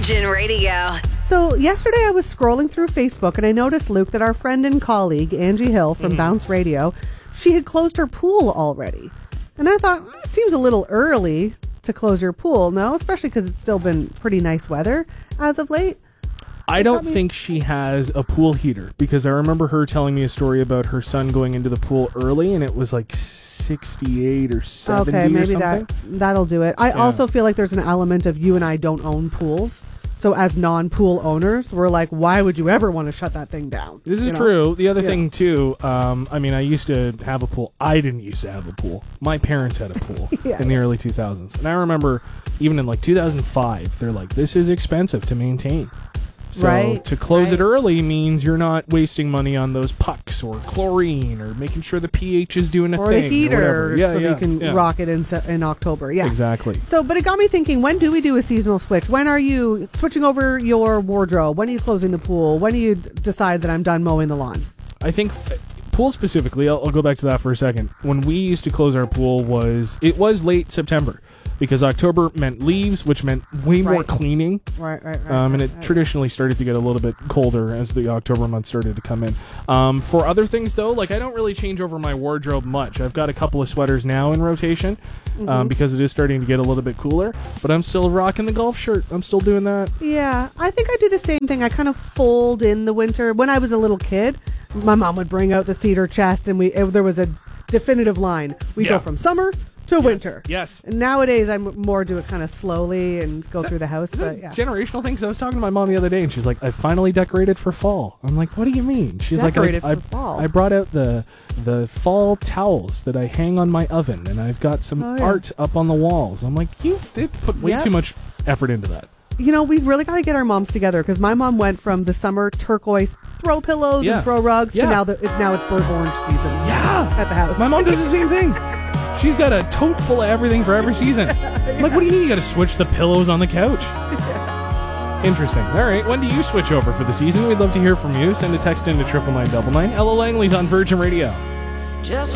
Virgin Radio. So yesterday I was scrolling through Facebook and I noticed, Luke, that our friend and colleague, Angie Hill from Bounce Radio, she had closed her pool already. And I thought, it seems a little early to close your pool, no? Especially because it's still been pretty nice weather as of late. I don't think she has a pool heater, because I remember her telling me a story about her son going into the pool early and it was like 68 or 70 okay, maybe or something. that'll do it. I also feel like there's an element of you and I don't own pools. So as non-pool owners, we're like, why would you ever want to shut that thing down? This is true. The other thing, too, I used to have a pool. I didn't used to have a pool. My parents had a pool in the early 2000s. And I remember even in like 2005, they're like, this is expensive to maintain. So to close it early means you're not wasting money on those pucks or chlorine or making sure the pH is doing a thing. Or the heater, so you can rock it in October. Yeah, exactly. So, but it got me thinking, when do we do a seasonal switch? When are you switching over your wardrobe? When are you closing the pool? When do you decide that I'm done mowing the lawn? I think pool specifically, I'll go back to that for a second. When we used to close our pool, it was late September. Because October meant leaves, which meant way more cleaning. Right. And it traditionally started to get a little bit colder as the October month started to come in. For other things, though, like I don't really change over my wardrobe much. I've got a couple of sweaters now in rotation because it is starting to get a little bit cooler. But I'm still rocking the golf shirt. I'm still doing that. Yeah, I think I do the same thing. I kind of fold in the winter. When I was a little kid, my mom would bring out the cedar chest, and there was a definitive line. We go from summer to winter. Yes. And nowadays, I'm more do it kind of slowly and go through the house. Is that generational thing? Because I was talking to my mom the other day, and she's like, I finally decorated for fall. I'm like, what do you mean? She's decorated like, I brought out the fall towels that I hang on my oven, and I've got some art up on the walls. I'm like, they put way too much effort into that. You know, we really got to get our moms together, because my mom went from the summer turquoise throw pillows and throw rugs to now it's burnt orange season. Yeah, at the house. My mom does the same thing. She's got a tote full of everything for every season. I'm like, what do you mean you got to switch the pillows on the couch? Interesting. All right, when do you switch over for the season? We'd love to hear from you. Send a text into 99999. Ella Langley's on Virgin Radio. Just